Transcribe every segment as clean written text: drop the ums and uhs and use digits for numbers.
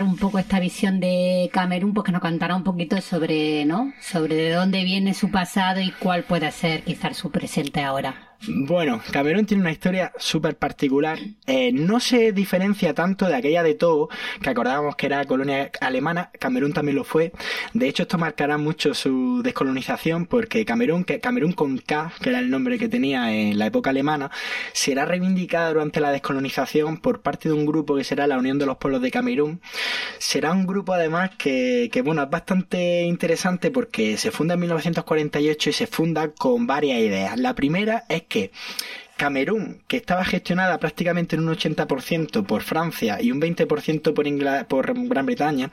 un poco esta visión de Camerún, pues que nos contará un poquito sobre, ¿no? Sobre de dónde viene su pasado y cuál puede ser quizás su presente ahora. Bueno, Camerún tiene una historia súper particular. No se diferencia tanto de aquella de Togo, que acordábamos que era colonia alemana. Camerún también lo fue. De hecho, esto marcará mucho su descolonización, porque Camerún con K, que era el nombre que tenía en la época alemana, será reivindicada durante la descolonización por parte de un grupo que será la Unión de los Pueblos de Camerún. Será un grupo además que bueno, es bastante interesante porque se funda en 1948 y se funda con varias ideas. La primera es que Camerún, que estaba gestionada prácticamente en un 80% por Francia y un 20% por Gran Bretaña,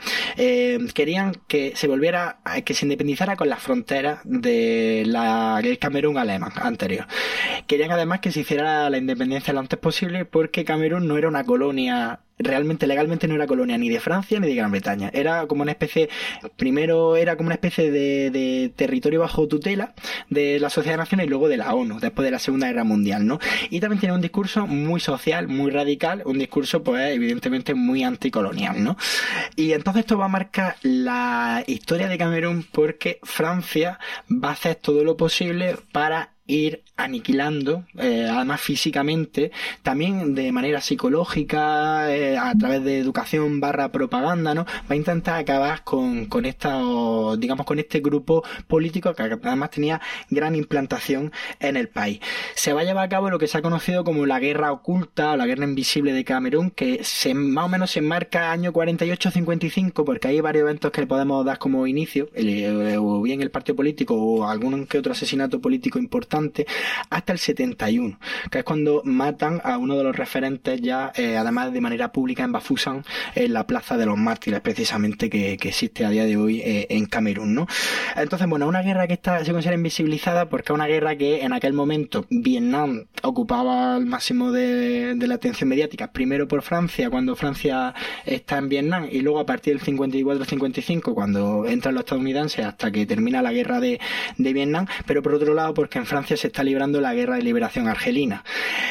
querían que se que se independizara con las fronteras del Camerún alemán anterior. Querían además que se hiciera la independencia lo antes posible porque Camerún no era una colonia. Realmente, legalmente no era colonia ni de Francia ni de Gran Bretaña. Era como una especie, primero era como una especie de territorio bajo tutela de la Sociedad de Naciones y luego de la ONU, después de la Segunda Guerra Mundial, ¿no? Y también tiene un discurso muy social, muy radical, un discurso, pues, evidentemente muy anticolonial, ¿no? Y entonces esto va a marcar la historia de Camerún porque Francia va a hacer todo lo posible para ir aniquilando, además físicamente, también de manera psicológica, a través de educación / propaganda, ¿no? Va a intentar acabar con digamos, con este grupo político que además tenía gran implantación en el país. Se va a llevar a cabo lo que se ha conocido como la guerra oculta o la guerra invisible de Camerún, que más o menos se enmarca año 48-55, porque hay varios eventos que le podemos dar como inicio, o bien el partido político o algún que otro asesinato político importante, hasta el 71, que es cuando matan a uno de los referentes ya, además de manera pública en Bafoussam, en la Plaza de los Mártires, precisamente, que existe a día de hoy en Camerún, ¿no? Entonces, bueno, una guerra que se considera invisibilizada porque es una guerra que en aquel momento Vietnam ocupaba el máximo de la atención mediática, primero por Francia, cuando Francia está en Vietnam, y luego a partir del 54-55, cuando entran los estadounidenses, hasta que termina la guerra de Vietnam, pero por otro lado porque en Francia se está librando la guerra de liberación argelina.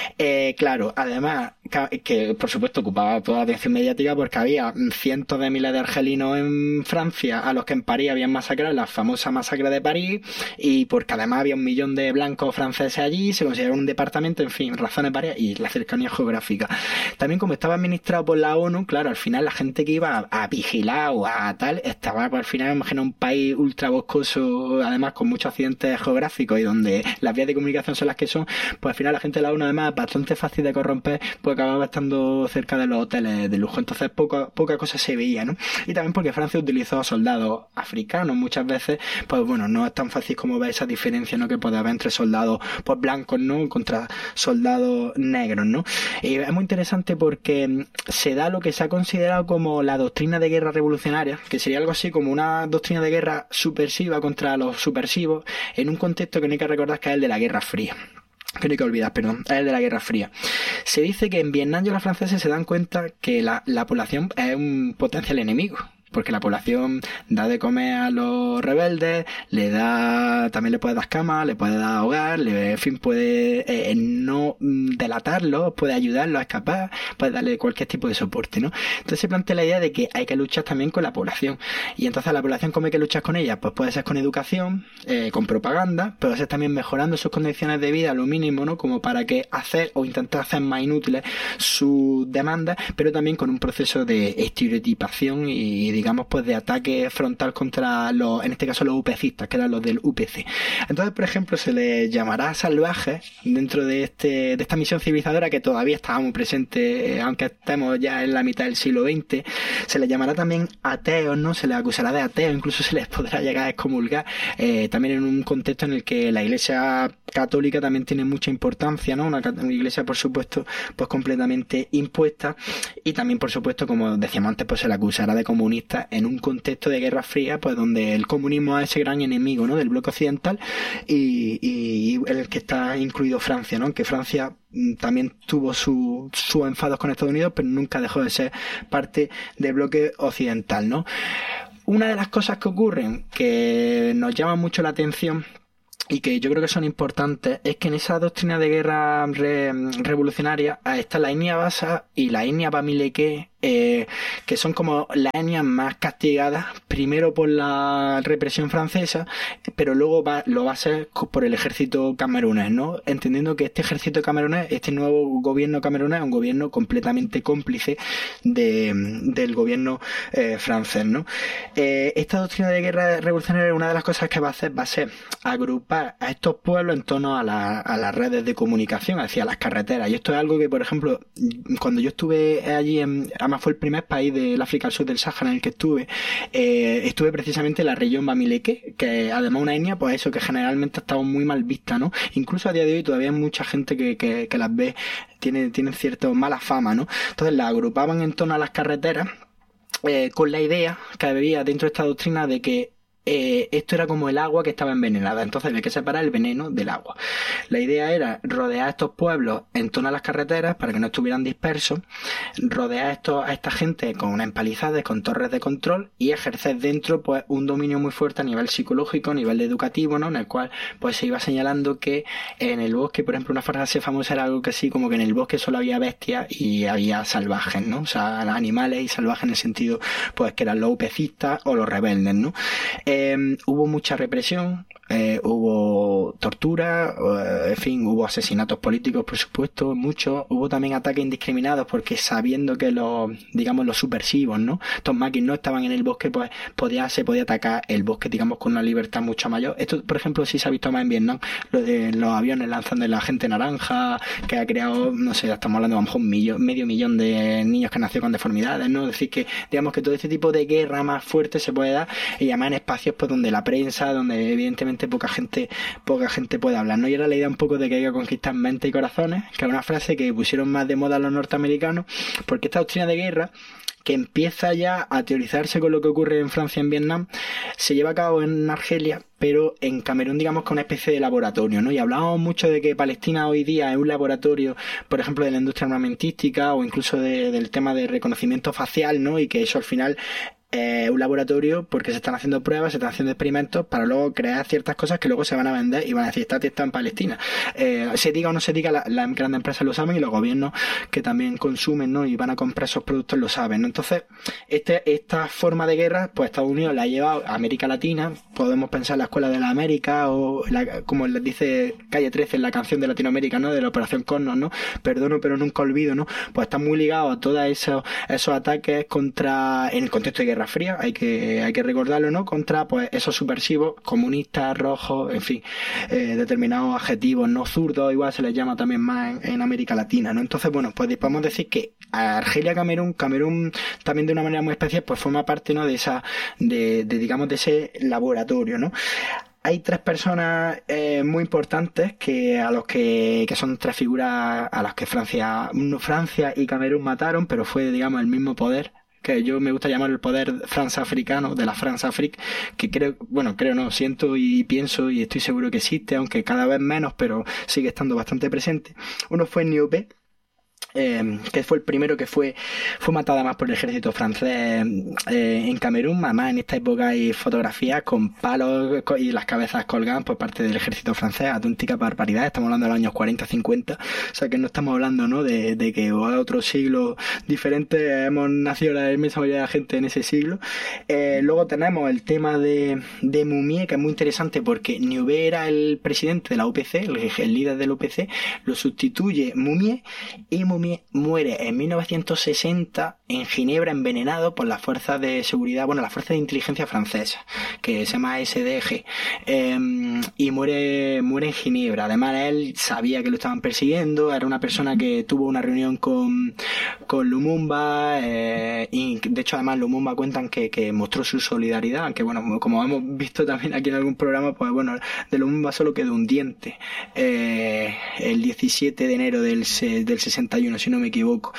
Claro, además que por supuesto ocupaba toda la atención mediática porque había cientos de miles de argelinos en Francia a los que en París habían masacrado, la famosa masacre de París, y porque además había 1 millón de blancos franceses allí, se consideraba un departamento, en fin, razones varias, y la cercanía geográfica. También, como estaba administrado por la ONU, claro, al final la gente que iba a vigilar o a tal, estaba, pues, al final, imagina un país ultra boscoso, además con muchos accidentes geográficos y donde las vías de comunicación son las que son, pues al final la gente de la ONU, además, bastante fácil de corromper, pues acababa estando cerca de los hoteles de lujo. Entonces poca cosa se veía, ¿no? Y también porque Francia utilizó a soldados africanos muchas veces, pues bueno, no es tan fácil como ver esa diferencia, ¿no?, que puede haber entre soldados, pues, blancos, ¿no?, contra soldados negros, ¿no? Y es muy interesante porque se da lo que se ha considerado como la doctrina de guerra revolucionaria, que sería algo así como una doctrina de guerra subversiva contra los subversivos, en un contexto que no hay que recordar que es el de la Guerra Fría. Que no hay que olvidar, perdón, es el de la Guerra Fría. Se dice que en Vietnam ya los franceses se dan cuenta que la población es un potencial enemigo, porque la población da de comer a los rebeldes, también le puede dar cama, le puede dar hogar, en fin, puede no delatarlos, puede ayudarlos a escapar, puede darle cualquier tipo de soporte, ¿no? Entonces se plantea la idea de que hay que luchar también con la población. Y entonces la población, ¿cómo hay que luchar con ella? Pues puede ser con educación, con propaganda, puede ser también mejorando sus condiciones de vida a lo mínimo, ¿no?, como para que hacer o intentar hacer más inútiles sus demandas, pero también con un proceso de estereotipación y digamos, pues, de ataque frontal contra en este caso los UPCistas, que eran los del UPC. Entonces, por ejemplo, se les llamará salvajes dentro de esta misión civilizadora que todavía estaba muy presente, aunque estemos ya en la mitad del siglo XX. Se les llamará también ateos, ¿no? Se les acusará de ateos, incluso se les podrá llegar a excomulgar, también en un contexto en el que la Iglesia católica también tiene mucha importancia, ¿no? Una iglesia, por supuesto, pues completamente impuesta, y también, por supuesto, como decíamos antes, pues se le acusará de comunista en un contexto de Guerra Fría, pues donde el comunismo es ese gran enemigo, ¿no?, del bloque occidental y en el que está incluido Francia, ¿no?, que Francia también tuvo sus enfados con Estados Unidos, pero nunca dejó de ser parte del bloque occidental, ¿no? Una de las cosas que ocurren que nos llama mucho la atención y que yo creo que son importantes es que en esa doctrina de guerra revolucionaria está la etnia basa y la etnia bamileke que son como las etnias más castigadas, primero por la represión francesa, pero luego lo va a ser por el ejército camerunés, ¿no? Entendiendo que este ejército camerunés, este nuevo gobierno camerunés, es un gobierno completamente cómplice del gobierno francés, ¿no? Esta doctrina de guerra revolucionaria, una de las cosas que va a ser agrupar a estos pueblos en torno a las redes de comunicación, hacia las carreteras. Y esto es algo que, por ejemplo, cuando yo estuve allí, además fue el primer país del África al sur del Sáhara en el que estuve precisamente en la región Bamileke, que además una etnia, pues eso, que generalmente ha estado muy mal vista, ¿no? Incluso a día de hoy todavía hay mucha gente que las ve, tienen cierta mala fama, ¿no? Entonces las agrupaban en torno a las carreteras, con la idea que había dentro de esta doctrina de que esto era como el agua que estaba envenenada, entonces había que separar el veneno del agua. La idea era rodear a estos pueblos en torno a las carreteras para que no estuvieran dispersos, rodear a esta gente con empalizadas, con torres de control, y ejercer dentro pues un dominio muy fuerte a nivel psicológico, a nivel educativo, ¿no? En el cual pues se iba señalando que en el bosque, por ejemplo, una frase famosa era algo que así como que en el bosque solo había bestias y había salvajes, ¿no? O sea, animales y salvajes en el sentido pues que eran los upecistas o los rebeldes, ¿no? Hubo mucha represión, hubo tortura, en fin, hubo asesinatos políticos, por supuesto, muchos. Hubo también ataques indiscriminados porque sabiendo que los subversivos, ¿no? Estos maquis no estaban en el bosque, pues se podía atacar el bosque, digamos, con una libertad mucho mayor. Esto, por ejemplo, sí se ha visto más en Vietnam, lo de los aviones lanzando la gente naranja, que ha creado, no sé, estamos hablando a lo mejor medio millón de niños que han nacido con deformidades, ¿no? Es decir, que digamos que todo este tipo de guerra más fuerte se puede dar, y además en espacios pues donde la prensa, donde evidentemente poca gente puede hablar, ¿no? Y era la idea un poco de que hay que conquistar mentes y corazones, que es una frase que pusieron más de moda los norteamericanos, porque esta doctrina de guerra, que empieza ya a teorizarse con lo que ocurre en Francia y en Vietnam, se lleva a cabo en Argelia, pero en Camerún, digamos, con una especie de laboratorio, ¿no? Y hablábamos mucho de que Palestina hoy día es un laboratorio, por ejemplo, de la industria armamentística o incluso del tema de reconocimiento facial, ¿no? Y que eso al final un laboratorio porque se están haciendo pruebas, se están haciendo experimentos para luego crear ciertas cosas que luego se van a vender y van a decir, está en Palestina. Se diga o no se diga, las grandes empresas lo saben y los gobiernos que también consumen, ¿no? Y van a comprar esos productos lo saben, ¿no? Entonces, esta forma de guerra, pues Estados Unidos la ha llevado a América Latina. Podemos pensar en la Escuela de la América o como les dice Calle 13 en la canción de Latinoamérica, ¿no? De la Operación Cosmos, ¿no? Perdono pero nunca olvido, ¿no? Pues está muy ligado a todos esos ataques en el contexto de Guerra Fría, hay que recordarlo, ¿no? Contra pues esos subversivos comunistas, rojos, en fin, determinados adjetivos, no zurdos, igual se les llama también más en América Latina, ¿no? Entonces, bueno, pues podemos decir que Argelia, Camerún también de una manera muy especial, pues forma parte, ¿no? Digamos de ese laboratorio, ¿no? Hay tres personas muy importantes que son tres figuras a las que Francia y Camerún mataron, pero fue, digamos, el mismo poder, que yo me gusta llamar el poder France-africano, de la France-Afrique, que siento y pienso y estoy seguro que existe, aunque cada vez menos, pero sigue estando bastante presente. Uno fue Niopé, que fue el primero que fue matado además por el ejército francés en Camerún. Además en esta época hay fotografías con palos y las cabezas colgadas por parte del ejército francés, auténtica barbaridad. Estamos hablando de los años 40-50, o sea que no estamos hablando, ¿no? de que otro siglo diferente, hemos nacido la inmensa mayoría de la gente en ese siglo. Luego tenemos el tema de Moumié, que es muy interesante porque Niobé era el presidente de la UPC, el líder de la UPC, lo sustituye Moumié, y Moumié muere en 1960 en Ginebra envenenado por las fuerzas de seguridad, las fuerzas de inteligencia francesas, que se llama SDG, y muere en Ginebra. Además él sabía que lo estaban persiguiendo, era una persona que tuvo una reunión con Lumumba, y de hecho además Lumumba cuentan que mostró su solidaridad, aunque como hemos visto también aquí en algún programa, pues de Lumumba solo quedó un diente el 17 de enero del 61, si no me equivoco.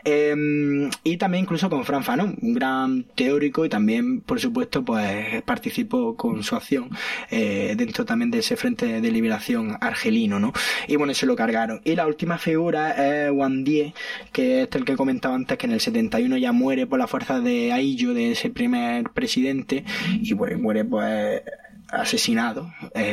Y también incluso con Frantz Fanon, un gran teórico, y también por supuesto pues participó con su acción dentro también de ese frente de liberación argelino, ¿no? Y se lo cargaron. Y la última figura es Juan Die, que es el que comentaba antes, que en el 71 ya muere por la fuerza de Ahillo, de ese primer presidente, y muere pues asesinado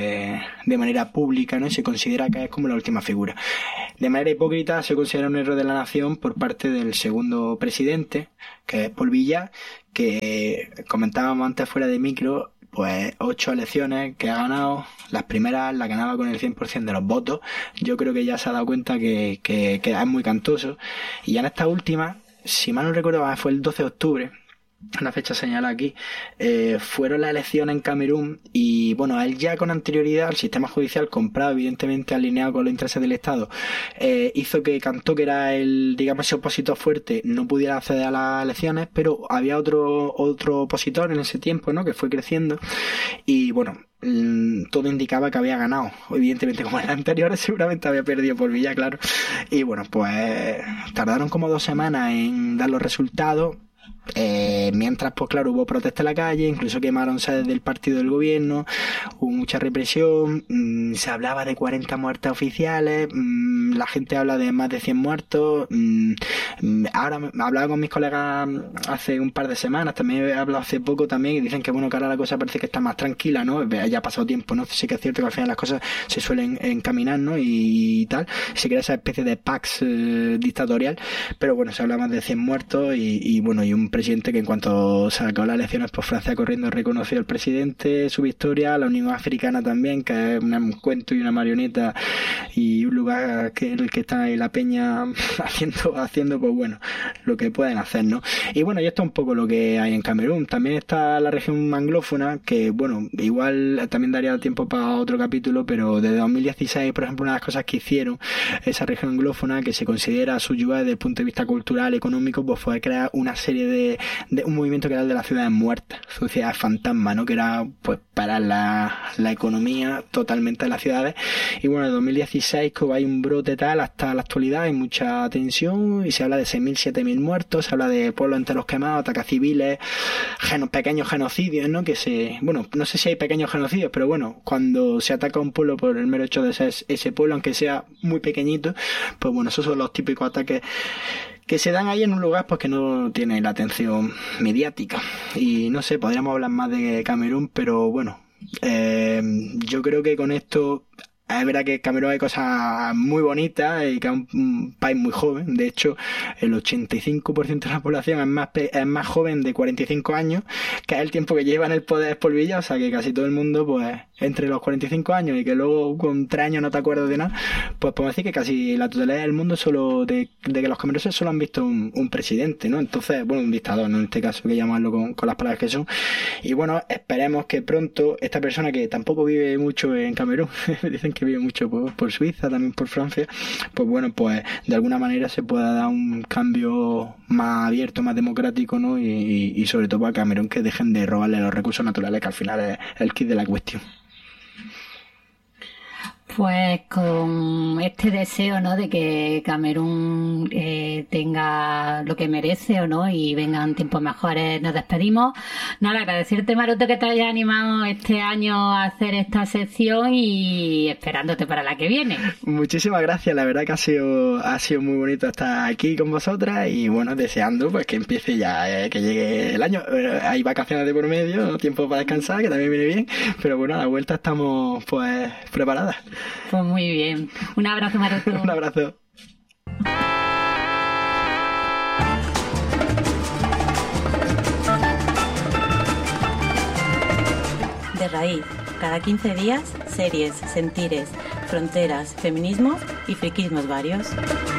de manera pública, ¿no? Y se considera que es como la última figura. De manera hipócrita se considera un error de la nación por parte del segundo presidente, que es Paul Biya, que comentábamos antes fuera de micro, pues 8 elecciones que ha ganado, las primeras las ganaba con el 100% de los votos. Yo creo que ya se ha dado cuenta que es muy cantoso, y ya en esta última, si mal no recuerdo, fue el 12 de octubre, una fecha señalada aquí, fueron las elecciones en Camerún, y bueno, él ya con anterioridad, el sistema judicial comprado, evidentemente alineado con los intereses del Estado, hizo que Cantó, que era el, digamos, ese opositor fuerte, no pudiera acceder a las elecciones, pero había otro opositor en ese tiempo, ¿no?, que fue creciendo, y bueno, todo indicaba que había ganado. Evidentemente, como en las anteriores, seguramente había perdido por Biya, claro. Y bueno, pues tardaron como 2 semanas en dar los resultados. Mientras, pues claro, hubo protesta en la calle, incluso quemaron sedes del partido del gobierno, hubo mucha represión, se hablaba de 40 muertes oficiales, la gente habla de más de 100 muertos. Ahora hablaba con mis colegas hace un par de semanas, también he hablado hace poco también, y dicen que bueno, que ahora la cosa parece que está más tranquila, ¿no? Ya ha pasado tiempo, ¿no? Sí que es cierto que al final las cosas se suelen encaminar, ¿no? Y tal, se crea esa especie de pax dictatorial, pero bueno, se habla más de 100 muertos y bueno, y un presidente que en cuanto sacó las elecciones, pues Francia corriendo reconoció al presidente, su victoria, la Unión Africana también, que es un cuento y una marioneta, y un lugar que el que está ahí la peña haciendo pues bueno, lo que pueden hacer, ¿no? Y bueno, y esto es un poco lo que hay en Camerún. También está la región anglófona, que bueno, igual también daría tiempo para otro capítulo, pero desde 2016, por ejemplo, una de las cosas que hicieron esa región anglófona, que se considera subyugada desde el punto de vista cultural, económico, pues fue crear una serie de un movimiento que era el de las ciudades muertas, ciudades fantasma, ¿no? Que era pues para la economía totalmente de las ciudades. Y bueno, en 2016 como hay un brote tal, hasta la actualidad hay mucha tensión y se habla de 6.000, 7.000 muertos, se habla de pueblos enteros quemados, ataques civiles, pequeños genocidios, ¿no? Bueno, no sé si hay pequeños genocidios, pero bueno, cuando se ataca a un pueblo por el mero hecho de ser ese pueblo, aunque sea muy pequeñito, pues bueno, esos son los típicos ataques que se dan ahí en un lugar pues que no tiene la atención mediática. Y no sé, podríamos hablar más de Camerún, pero bueno, yo creo que con esto es verdad que en Camerún hay cosas muy bonitas y que es un país muy joven. De hecho, el 85% de la población es más joven de 45 años, que es el tiempo que lleva en el poder Paul Biya. O sea que casi todo el mundo, pues, entre los 45 años y que luego con 3 años no te acuerdas de nada, pues podemos decir que casi la totalidad del mundo solo de que los cameruneses solo han visto un presidente, ¿no? Entonces, bueno, un dictador, ¿no? En este caso, que llamarlo con las palabras que son. Y bueno, esperemos que pronto esta persona, que tampoco vive mucho en Camerún, dicen que vive mucho por Suiza, también por Francia, pues bueno, pues de alguna manera se pueda dar un cambio más abierto, más democrático, ¿no? Y sobre todo a Camerún, que dejen de robarle los recursos naturales, que al final es el kit de la cuestión. Pues con este deseo, ¿no?, de que Camerún tenga lo que merece, o no, y vengan tiempos mejores, nos despedimos. Nada, agradecerte, Maroto, que te hayas animado este año a hacer esta sección y esperándote para la que viene. Muchísimas gracias, la verdad que ha sido muy bonito estar aquí con vosotras y bueno, deseando pues que empiece ya, que llegue el año. Hay vacaciones de por medio, tiempo para descansar, que también viene bien, pero bueno, a la vuelta estamos pues preparadas. Pues muy bien. Un abrazo, Maroto. Un abrazo. De Raíz. Cada 15 días, series, sentires, fronteras, feminismos y friquismos varios.